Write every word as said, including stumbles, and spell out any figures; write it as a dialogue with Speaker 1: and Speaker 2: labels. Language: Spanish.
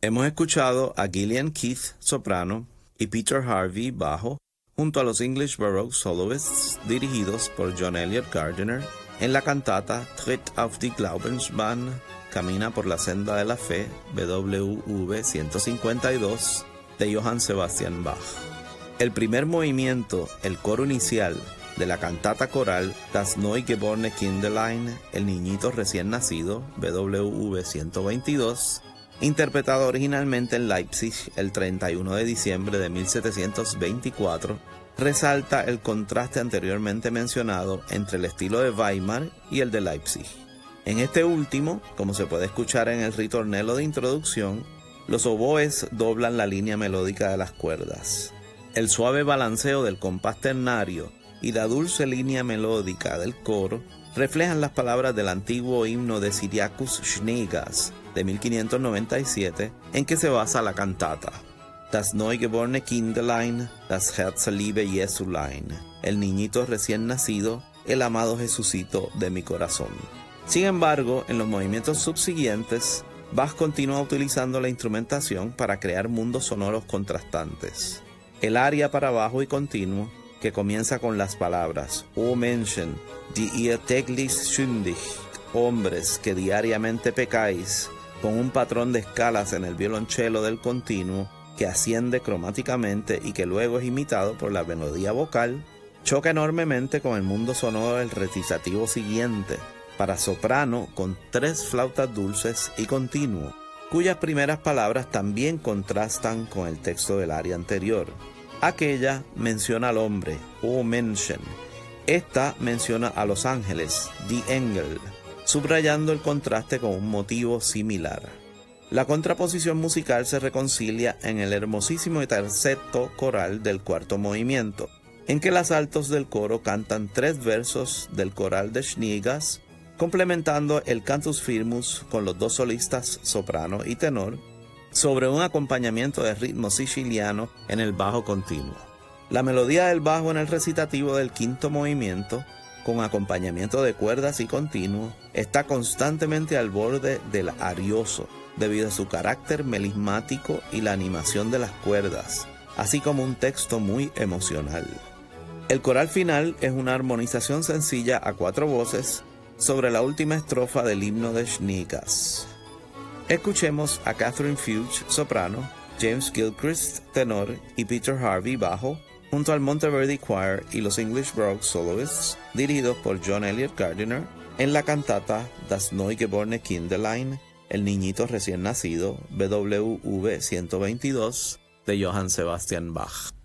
Speaker 1: Hemos escuchado a Gillian Keith, soprano, y Peter Harvey, bajo, junto a los English Baroque Soloists dirigidos por John Eliot Gardiner en la cantata Tritt auf die Glaubensbahn, Camina por la senda de la fe, B W V ciento cincuenta y dos, de Johann Sebastian Bach. El primer movimiento, el coro inicial de la cantata coral Das Neugeborene Kindlein, el niñito recién nacido, B W V ciento veintidós, interpretado originalmente en Leipzig el treinta y uno de diciembre de mil setecientos veinticuatro, resalta el contraste anteriormente mencionado entre el estilo de Weimar y el de Leipzig. En este último, como se puede escuchar en el ritornello de introducción, los oboes doblan la línea melódica de las cuerdas. El suave balanceo del compás ternario y la dulce línea melódica del coro reflejan las palabras del antiguo himno de Cyriacus Schneegas de mil quinientos noventa y siete, en que se basa la cantata. Das Neugeborene Kindlein, das Herzliebe Jesulein, el niñito recién nacido, el amado Jesucito de mi corazón. Sin embargo, en los movimientos subsiguientes, Bach continúa utilizando la instrumentación para crear mundos sonoros contrastantes. El aria para bajo y continuo, que comienza con las palabras O Menschen, die ihr täglich sündigt, hombres que diariamente pecáis, con un patrón de escalas en el violonchelo del continuo que asciende cromáticamente y que luego es imitado por la melodía vocal, choca enormemente con el mundo sonoro del recitativo siguiente, para soprano con tres flautas dulces y continuo, cuyas primeras palabras también contrastan con el texto del aria anterior. Aquella menciona al hombre, O Menschen. Esta menciona a los ángeles, Die Engel, subrayando el contraste con un motivo similar. La contraposición musical se reconcilia en el hermosísimo terceto coral del cuarto movimiento, en que las altos del coro cantan tres versos del coral de Schneegas, complementando el cantus firmus con los dos solistas soprano y tenor, sobre un acompañamiento de ritmo siciliano en el bajo continuo. La melodía del bajo en el recitativo del quinto movimiento, con acompañamiento de cuerdas y continuo, está constantemente al borde del arioso, debido a su carácter melismático y la animación de las cuerdas, así como un texto muy emocional. El coral final es una armonización sencilla a cuatro voces sobre la última estrofa del himno de Schneegas. Escuchemos a Catherine Fuge, soprano, James Gilchrist, tenor, y Peter Harvey, bajo, junto al Monteverdi Choir y los English Baroque Soloists, dirigidos por John Eliot Gardiner, en la cantata Das Neugeborene Kindlein, el niñito recién nacido, B W V ciento veintidós, de Johann Sebastian Bach.